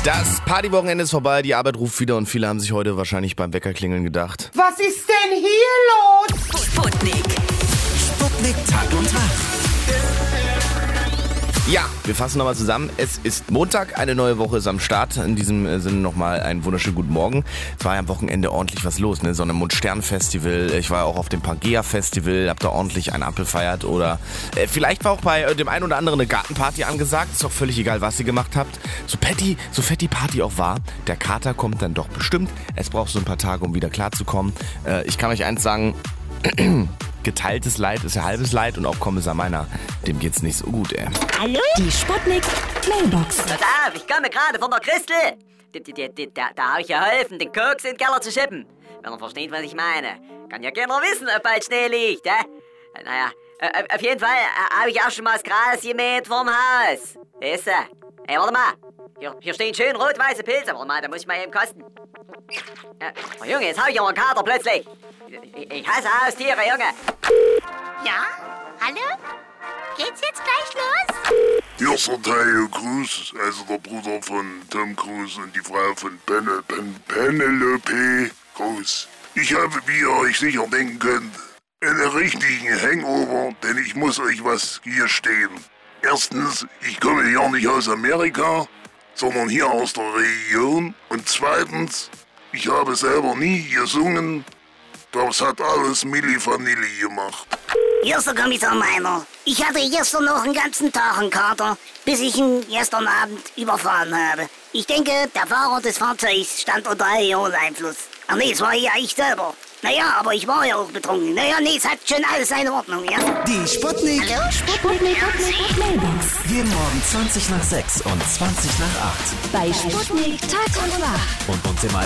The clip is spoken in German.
Das Partywochenende ist vorbei, die Arbeit ruft wieder und viele haben sich heute wahrscheinlich beim Weckerklingeln gedacht: Was ist denn hier los? Sputnik. Sputnik Tag und Nacht. Ja, wir fassen nochmal zusammen. Es ist Montag, eine neue Woche ist am Start. In diesem Sinne nochmal einen wunderschönen guten Morgen. Es war ja am Wochenende ordentlich was los, ne? Sonne- und Stern-Festival. Ich war auch auf dem Pangea-Festival, hab da ordentlich einen abgefeiert. Oder vielleicht war auch bei dem einen oder anderen eine Gartenparty angesagt. Ist doch völlig egal, was ihr gemacht habt. So fett die Party auch war, der Kater kommt dann doch bestimmt. Es braucht so ein paar Tage, um wieder klarzukommen. Ich kann euch eins sagen: geteiltes Leid ist ja halbes Leid, und auch Kommissar Meiner, dem geht's nicht so gut, ey. Hallo? Die Sputnik Mailbox. Pass auf, ich komme gerade von der Christel. Da habe ich geholfen, den Koks in den Keller zu schippen. Wenn er versteht, was ich meine. Kann ja keiner wissen, ob bald Schnee liegt, Naja, auf jeden Fall habe ich auch schon mal das Gras gemäht vorm Haus. Weißt du? Ey, warte mal. Hier stehen schön rot-weiße Pilze. Warte mal, da muss ich mal eben kosten. Oh, Junge, jetzt habe ich aber einen Kater plötzlich. Ich hasse Haustiere, Junge. Ja? Hallo? Geht's jetzt gleich los? Hier ist der Tayo Cruz, also der Bruder von Tom Cruise und die Frau von Penelope Cruz. Ich habe, wie ihr euch sicher denken könnt, einen richtigen Hangover, denn ich muss euch was hier stehen. Erstens, ich komme ja nicht aus Amerika, sondern hier aus der Region. Und zweitens, ich habe selber nie gesungen. Das hat alles Milli Vanilli gemacht. Hier ist der Kommissar Meiner. Ich hatte gestern noch einen ganzen Tag einen Kater, bis ich ihn gestern Abend überfahren habe. Ich denke, der Fahrer des Fahrzeugs stand unter Alkoholeinfluss. Ach nee, es war ja ich selber. Naja, aber ich war ja auch betrunken. Naja, nee, es hat schon alles seine Ordnung, ja? Die Sputnik. Hallo? Sputnik Mailbox. Jeden Morgen 20 nach 6 und 20 nach 8. Bei Sputnik Tag und Nacht. Und uns im